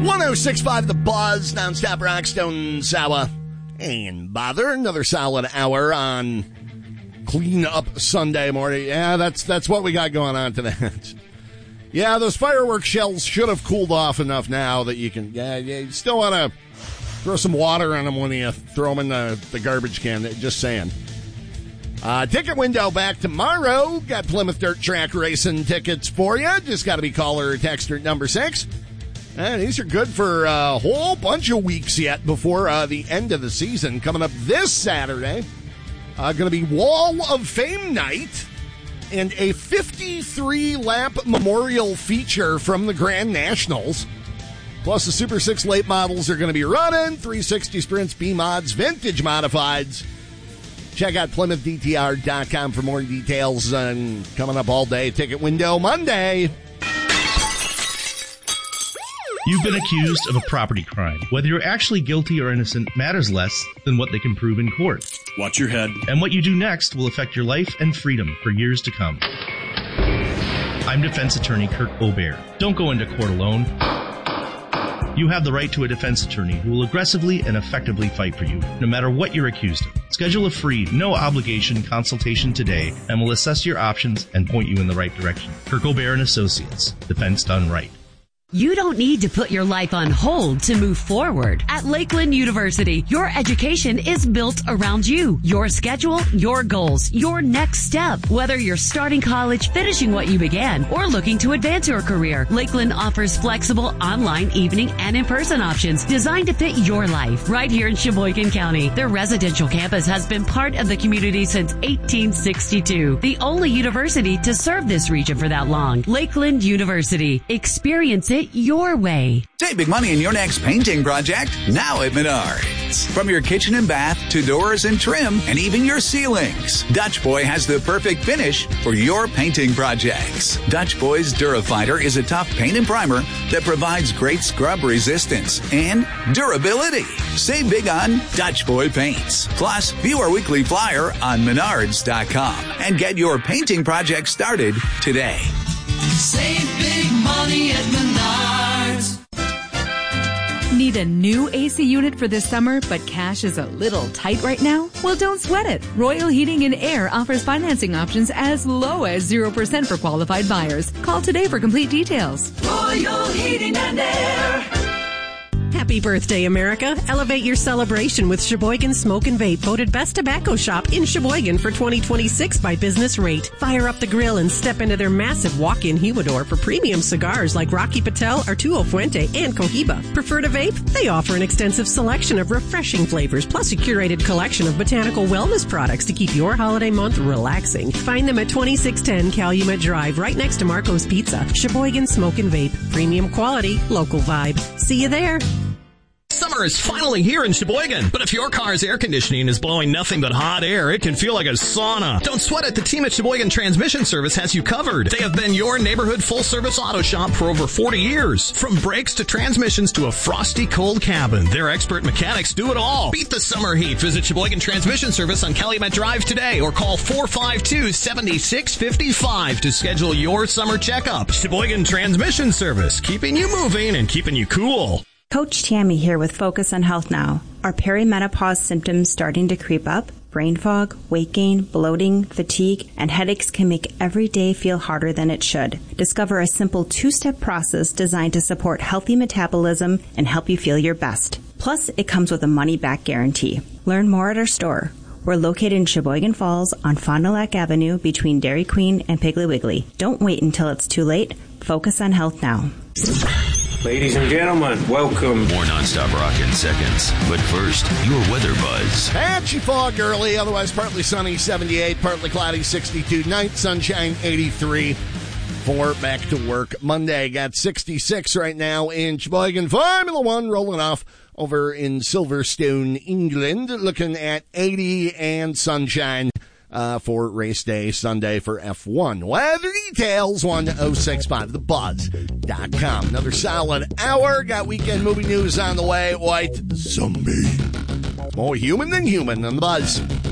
106.5 The Buzz, nonstop Rockstone Sour and Bother. Another solid hour on Clean Up Sunday morning. Yeah, that's what we got going on today. Yeah, those fireworks shells should have cooled off enough now that you can, you still want to throw some water on them when you throw them in the garbage can. Just saying. Ticket window back tomorrow. Got Plymouth Dirt Track Racing tickets for you. Just got to be caller or texter number 6. And these are good for a whole bunch of weeks yet before the end of the season. Coming up this Saturday, going to be Wall of Fame night and a 53-lap memorial feature from the Grand Nationals. Plus, the Super 6 late models are going to be running, 360 Sprints, B-Mods, Vintage Modifieds. Check out PlymouthDTR.com for more details. And coming up all day, ticket window Monday. You've been accused of a property crime. Whether you're actually guilty or innocent matters less than what they can prove in court. Watch your head. And what you do next will affect your life and freedom for years to come. I'm defense attorney Kirk Aubert. Don't go into court alone. You have the right to a defense attorney who will aggressively and effectively fight for you, no matter what you're accused of. Schedule a free, no-obligation consultation today, and we'll assess your options and point you in the right direction. Kirk Aubert & Associates. Defense done right. You don't need to put your life on hold to move forward. At Lakeland University, your education is built around you, your schedule, your goals, your next step. Whether you're starting college, finishing what you began, or looking to advance your career, Lakeland offers flexible online, evening, and in-person options designed to fit your life. Right here in Sheboygan County, their residential campus has been part of the community since 1862. The only university to serve this region for that long. Lakeland University. Experience it your way. Save big money in your next painting project now at Menards. From your kitchen and bath to doors and trim and even your ceilings, Dutch Boy has the perfect finish for your painting projects. Dutch Boy's Durafighter is a tough paint and primer that provides great scrub resistance and durability. Save big on Dutch Boy paints. Plus, view our weekly flyer on Menards.com and get your painting project started today. Save big money at Menards. Need a new AC unit for this summer, but cash is a little tight right now? Well, don't sweat it. Royal Heating and Air offers financing options as low as 0% for qualified buyers. Call today for complete details. Royal Heating and Air. Happy birthday, America. Elevate your celebration with Sheboygan Smoke and Vape, voted best tobacco shop in Sheboygan for 2026 by Business Rate. Fire up the grill and step into their massive walk-in humidor for premium cigars like Rocky Patel, Arturo Fuente, and Cohiba. Prefer to vape? They offer an extensive selection of refreshing flavors, plus a curated collection of botanical wellness products to keep your holiday month relaxing. Find them at 2610 Calumet Drive, right next to Marco's Pizza. Sheboygan Smoke and Vape. Premium quality, local vibe. See you there. Summer is finally here in Sheboygan, but if your car's air conditioning is blowing nothing but hot air, it can feel like a sauna. Don't sweat it. The team at Sheboygan Transmission Service has you covered. They have been your neighborhood full-service auto shop for over 40 years. From brakes to transmissions to a frosty cold cabin, their expert mechanics do it all. Beat the summer heat. Visit Sheboygan Transmission Service on Calumet Drive today or call 452-7655 to schedule your summer checkup. Sheboygan Transmission Service, keeping you moving and keeping you cool. Coach Tammy here with Focus on Health Now. Are perimenopause symptoms starting to creep up? Brain fog, weight gain, bloating, fatigue, and headaches can make every day feel harder than it should. Discover a simple 2-step process designed to support healthy metabolism and help you feel your best. Plus, it comes with a money-back guarantee. Learn more at our store. We're located in Sheboygan Falls on Fond du Lac Avenue between Dairy Queen and Piggly Wiggly. Don't wait until it's too late. Focus on health now. Ladies and gentlemen, welcome. More nonstop rock in seconds. But first, your weather buzz. Patchy fog early, otherwise partly sunny, 78, partly cloudy, 62. Night sunshine, 83. For back to work Monday. Got 66 right now in Sheboygan. Formula One rolling off over in Silverstone, England. Looking at 80 and sunshine for race day Sunday for F1. Weather details, 1065thebuzz.com. Another solid hour. Got weekend movie news on the way. White Zombie. More human than human on the Buzz.